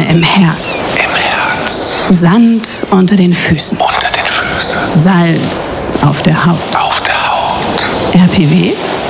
Sonne im Herz. Im Herz. Sand unter den Füßen. Unter den Füßen. Salz auf der Haut. Auf der Haut. RPW